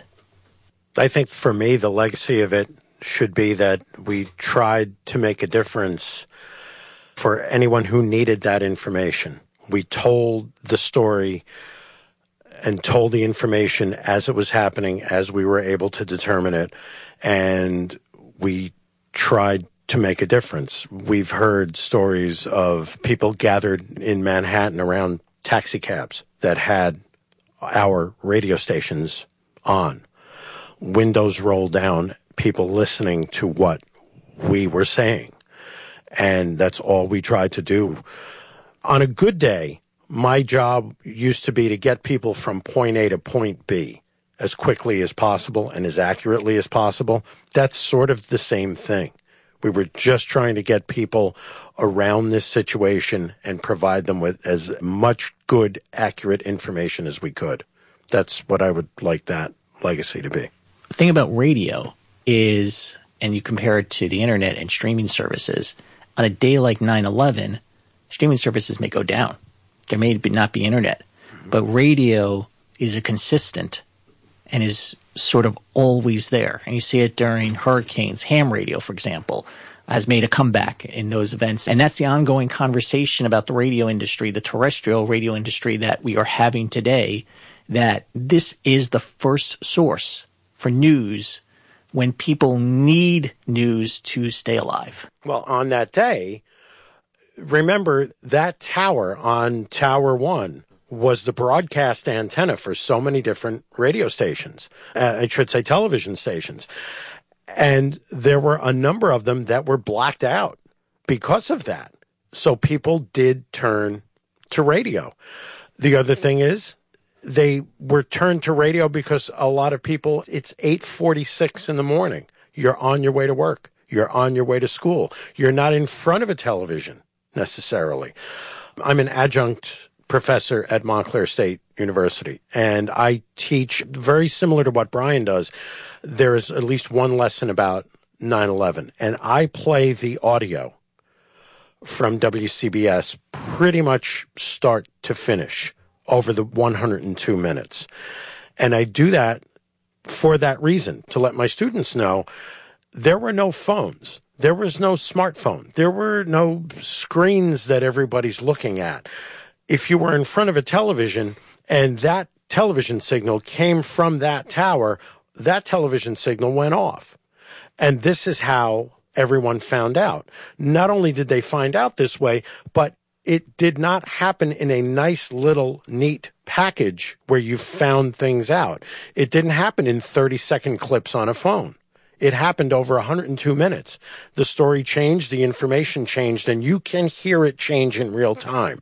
I think for me, the legacy of it should be that we tried to make a difference for anyone who needed that information. We told the story and told the information as it was happening, as we were able to determine it, and we tried to make a difference. We've heard stories of people gathered in Manhattan around taxi cabs that had our radio stations on, windows rolled down, people listening to what we were saying. And that's all we tried to do. On a good day, my job used to be to get people from point A to point B as quickly as possible and as accurately as possible. That's sort of the same thing. We were just trying to get people around this situation and provide them with as much good, accurate information as we could. That's what I would like that legacy to be. The thing about radio is, and you compare it to the internet and streaming services, on a day like nine eleven, streaming services may go down. There may not be internet, but radio is a consistent and is sort of always there. And you see it during hurricanes. Ham radio, for example, has made a comeback in those events. And that's the ongoing conversation about the radio industry, the terrestrial radio industry that we are having today, that this is the first source for news when people need news to stay alive. Well, on that day, remember that tower on Tower One was the broadcast antenna for so many different radio stations, uh, I should say television stations. And there were a number of them that were blacked out because of that. So people did turn to radio. The other thing is they were turned to radio because a lot of people, it's eight forty-six in the morning. You're on your way to work. You're on your way to school. You're not in front of a television necessarily. I'm an adjunct professor at Montclair State University, and I teach very similar to what Brian does. There is at least one lesson about nine eleven, and I play the audio from W C B S pretty much start to finish over the one hundred two minutes. And I do that for that reason, to let my students know there were no phones. There was no smartphone. There were no screens that everybody's looking at. If you were in front of a television and that television signal came from that tower, that television signal went off. And this is how everyone found out. Not only did they find out this way, but it did not happen in a nice little neat package where you found things out. It didn't happen in thirty second clips on a phone. It happened over one hundred two minutes. The story changed, the information changed, and you can hear it change in real time.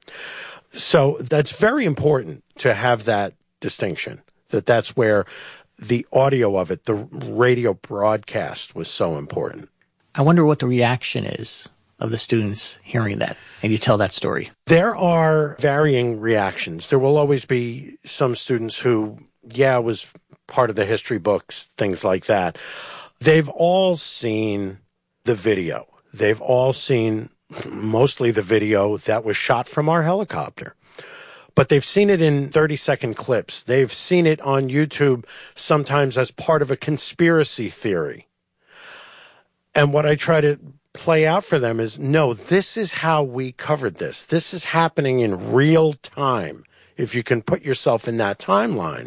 So that's very important to have that distinction, that that's where the audio of it, the radio broadcast, was so important. I wonder what the reaction is of the students hearing that, and you tell that story. There are varying reactions. There will always be some students who, yeah, it was part of the history books, things like that. They've all seen the video. They've all seen mostly the video that was shot from our helicopter. But they've seen it in thirty-second clips. They've seen it on YouTube sometimes as part of a conspiracy theory. And what I try to play out for them is, no, this is how we covered this. This is happening in real time, if you can put yourself in that timeline.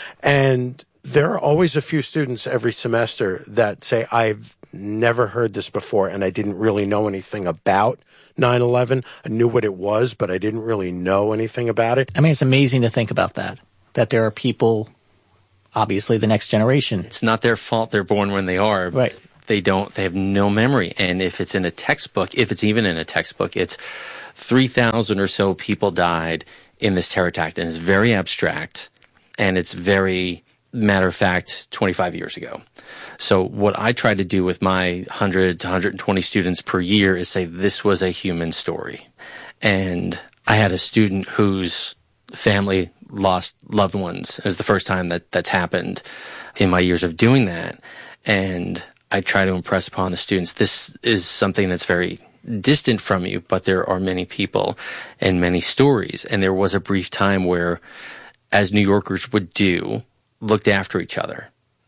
And there are always a few students every semester that say, I've never heard this before, and I didn't really know anything about nine eleven. I knew what it was, but I didn't really know anything about it. I mean, it's amazing to think about that, that there are people, obviously the next generation. It's not their fault they're born when they are. Right. They don't, they have no memory. And if it's in a textbook, if it's even in a textbook, it's three thousand or so people died in this terror attack. And it's very abstract, and it's very matter of fact twenty-five years ago. So what I try to do with my one hundred to one hundred twenty students per year is say this was a human story. And I had a student whose family lost loved ones. It was the first time that that's happened in my years of doing that. And I try to impress upon the students, this is something that's very distant from you, but there are many people and many stories. And there was a brief time where, as New Yorkers would do, looked after each other.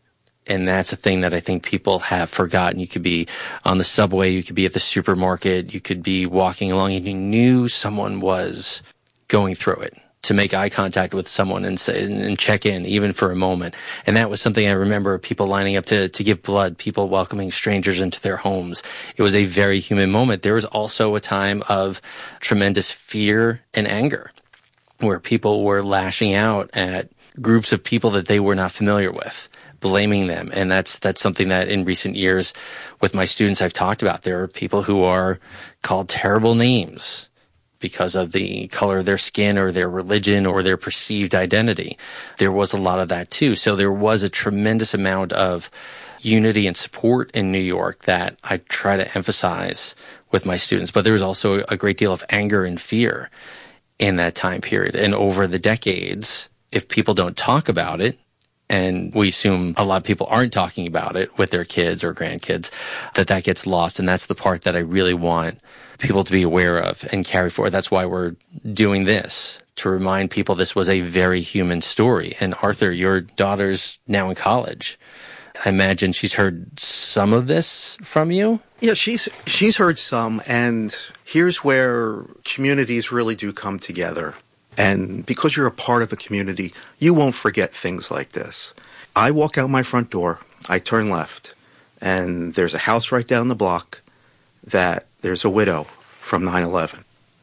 And that's a thing that I think people have forgotten. You could be on the subway, you could be at the supermarket, you could be walking along, and you knew someone was going through it. To make eye contact with someone and say, and check in, even for a moment. And that was something I remember, people lining up to, to give blood, people welcoming strangers into their homes. It was a very human moment. There was also a time of tremendous fear and anger, where people were lashing out at groups of people that they were not familiar with, blaming them. And that's that's something that in recent years with my students I've talked about. There are people who are called terrible names because of the color of their skin or their religion or their perceived identity. There was a lot of that too. So there was a tremendous amount of unity and support in New York that I try to emphasize with my students. But there was also a great deal of anger and fear in that time period. And over the decades, if people don't talk about it, and we assume a lot of people aren't talking about it with their kids or grandkids, that that gets lost. And that's the part that I really want people to be aware of and carry forward. That's why we're doing this, to remind people this was a very human story. And Arthur, your daughter's now in college. I imagine she's heard some of this from you? Yeah, she's she's heard some, and here's where communities really do come together. And because you're a part of a community, you won't forget things like this. I walk out my front door, I turn left, and there's a house right down the block that there's a widow from nine eleven.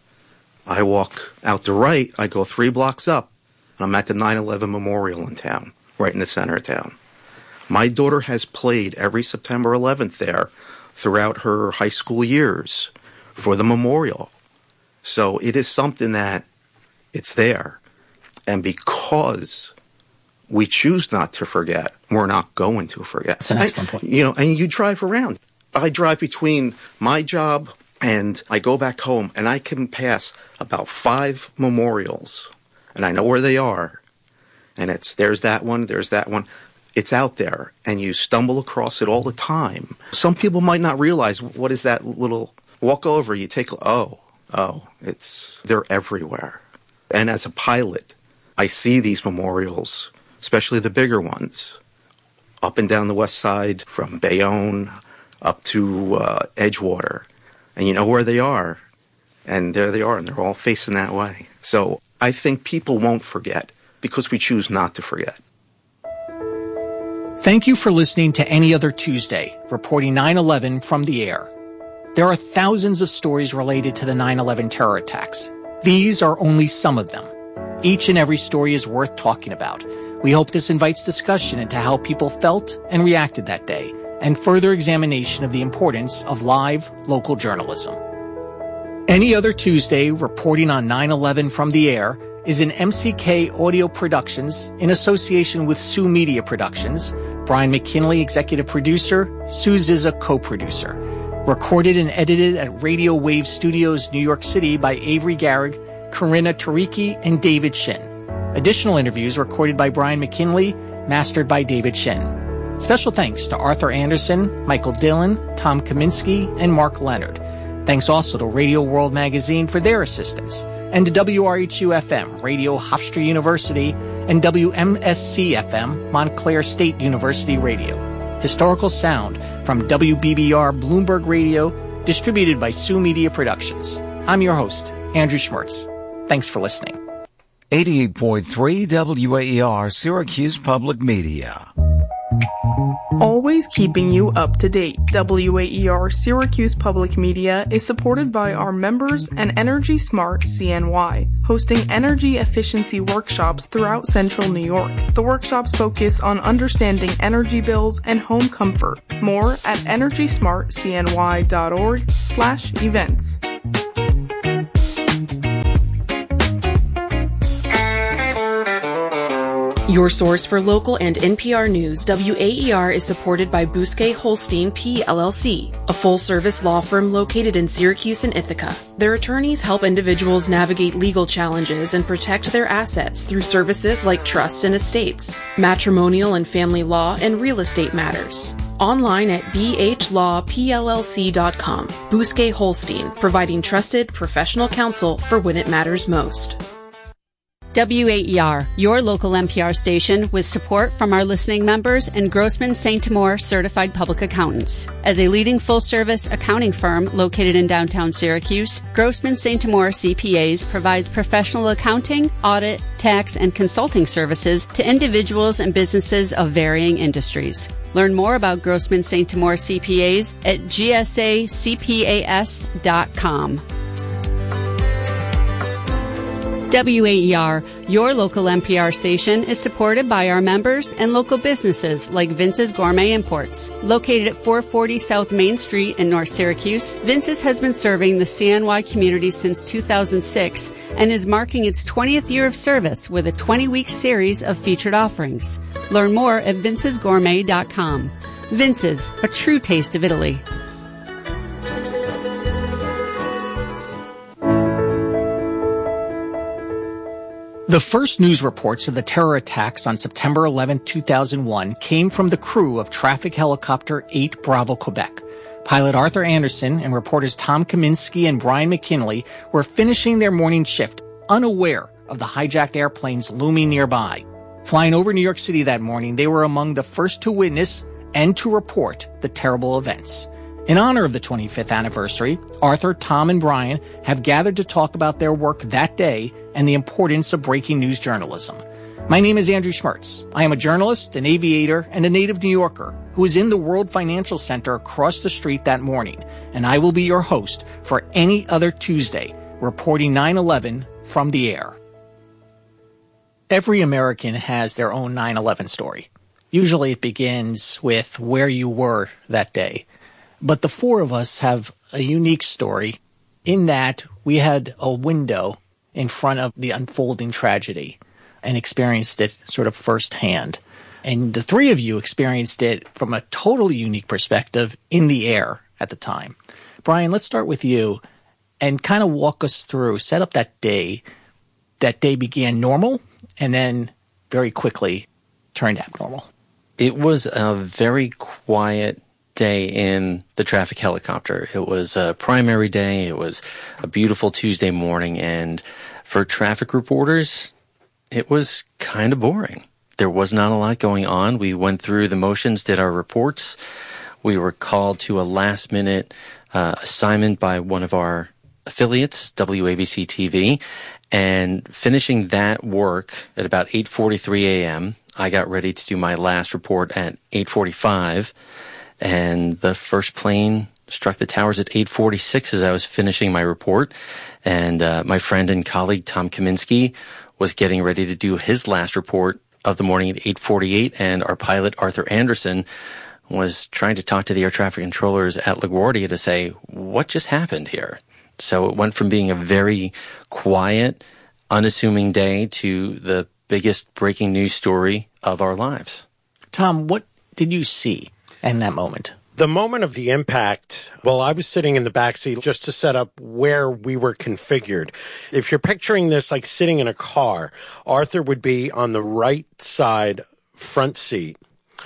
I walk out the right, I go three blocks up, and I'm at the nine eleven memorial in town, right in the center of town. My daughter has played every September eleventh there throughout her high school years for the memorial. So it is something that it's there. And because we choose not to forget, we're not going to forget. That's an excellent point. You know, and you drive around. I drive between my job and I go back home, and I can pass about five memorials, and I know where they are. And it's, there's that one, there's that one. It's out there, and you stumble across it all the time. Some people might not realize, what is that little walk over, you take, oh, oh, it's, they're everywhere. And as a pilot, I see these memorials, especially the bigger ones, up and down the west side from Bayonne up to uh, Edgewater. And you know where they are. And there they are, and they're all facing that way. So I think people won't forget because we choose not to forget. Thank you for listening to Any Other Tuesday, reporting nine eleven from the air. There are thousands of stories related to the nine eleven terror attacks. These are only some of them. Each and every story is worth talking about. We hope this invites discussion into how people felt and reacted that day, and further examination of the importance of live, local journalism. Any Other Tuesday, reporting on nine eleven from the air, is an M C K Audio Productions in association with Sue Media Productions, Brian McKinley, executive producer, Sue Zizza, co-producer. Recorded and edited at Radio Wave Studios, New York City by Avery Garrig, Corinna Tariki, and David Shin. Additional interviews recorded by Brian McKinley, mastered by David Shin. Special thanks to Arthur Anderson, Michael Dillon, Tom Kaminsky, and Mark Leonard. Thanks also to Radio World Magazine for their assistance, and to W R H U F M, Radio Hofstra University, and W M S C F M, Montclair State University Radio. Historical sound from W B B R Bloomberg Radio, distributed by Sioux Media Productions. I'm your host, Andrew Schmertz. Thanks for listening. eighty-eight point three W A E R Syracuse Public Media. Always keeping you up to date. W A E R Syracuse Public Media is supported by our members and Energy Smart C N Y, hosting energy efficiency workshops throughout central New York. The workshops focus on understanding energy bills and home comfort. More at energy smart c n y dot org slash events. Your source for local and N P R news, W A E R is supported by Bousquet Holstein P L L C, a full-service law firm located in Syracuse and Ithaca. Their attorneys help individuals navigate legal challenges and protect their assets through services like trusts and estates, matrimonial and family law, and real estate matters. Online at b h law p l l c dot com. Bousquet Holstein, providing trusted professional counsel for when it matters most. W A E R, your local N P R station with support from our listening members and Grossman Saint Amour certified public accountants. As a leading full-service accounting firm located in downtown Syracuse, Grossman Saint Amour C P As provides professional accounting, audit, tax, and consulting services to individuals and businesses of varying industries. Learn more about Grossman Saint Amour C P As at g s a c p a s dot com. W A E R, your local N P R station, is supported by our members and local businesses like Vince's Gourmet Imports. Located at four forty South Main Street in North Syracuse, Vince's has been serving the C N Y community since two thousand six and is marking its twentieth year of service with a twenty-week series of featured offerings. Learn more at vinces gourmet dot com. Vince's, a true taste of Italy. The first news reports of the terror attacks on September eleventh, two thousand one came from the crew of traffic helicopter eight Bravo Quebec. Pilot Arthur Anderson and reporters Tom Kaminsky and Brian McKinley were finishing their morning shift, unaware of the hijacked airplanes looming nearby. Flying over New York City that morning, they were among the first to witness and to report the terrible events. In honor of the twenty-fifth anniversary, Arthur, Tom, and Brian have gathered to talk about their work that day and the importance of breaking news journalism. My name is Andrew Schmertz. I am a journalist, an aviator, and a native New Yorker who was in the World Financial Center across the street that morning, and I will be your host for any other Tuesday, reporting nine eleven from the air. Every American has their own nine eleven story. Usually it begins with where you were that day. But the four of us have a unique story in that we had a window in front of the unfolding tragedy and experienced it sort of firsthand. And the three of you experienced it from a totally unique perspective in the air at the time. Brian, let's start with you and kind of walk us through, set up that day. That day began normal and then very quickly turned abnormal. It was a very quiet day in the traffic helicopter. It was a primary day. It was a beautiful Tuesday morning. And for traffic reporters, it was kind of boring. There was not a lot going on. We went through the motions, did our reports. We were called to a last minute uh, assignment by one of our affiliates, W A B C T V. And finishing that work at about eight forty-three a.m., I got ready to do my last report at eight forty-five. And the first plane struck the towers at eight forty-six as I was finishing my report. And uh, my friend and colleague Tom Kaminsky was getting ready to do his last report of the morning at eight forty-eight. And our pilot, Arthur Anderson, was trying to talk to the air traffic controllers at LaGuardia to say, what just happened here? So it went from being a very quiet, unassuming day to the biggest breaking news story of our lives. Tom, what did you see in that moment? The moment of the impact, well, I was sitting in the backseat just to set up where we were configured. If you're picturing this like sitting in a car, Arthur would be on the right side front seat.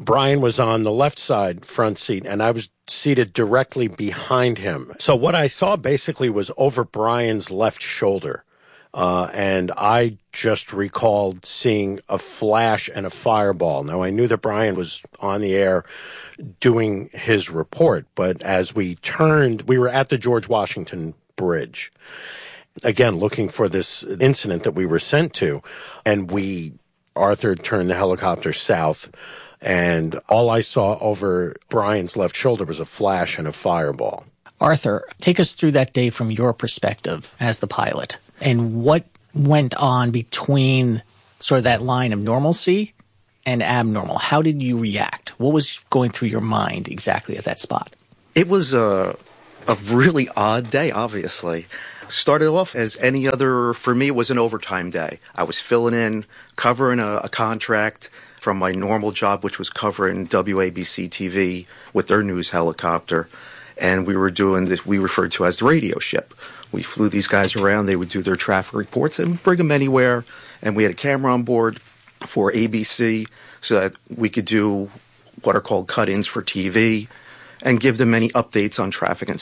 Brian was on the left side front seat, and I was seated directly behind him. So what I saw basically was over Brian's left shoulder. Uh, and I just recalled seeing a flash and a fireball. Now, I knew that Brian was on the air doing his report, but as we turned, we were at the George Washington Bridge, again, looking for this incident that we were sent to, and we, Arthur turned the helicopter south, and all I saw over Brian's left shoulder was a flash and a fireball. Arthur, take us through that day from your perspective as the pilot, and what went on between sort of that line of normalcy and abnormal. How did you react? What was going through your mind exactly at that spot? It was a, a really odd day, obviously. Started off as any other, for me, it was an overtime day. I was filling in, covering a, a contract from my normal job, which was covering W A B C T V with their news helicopter. And we were doing this, we referred to as the radio ship. We flew these guys around. They would do their traffic reports and bring them anywhere. And we had a camera on board for A B C so that we could do what are called cut-ins for T V and give them any updates on traffic and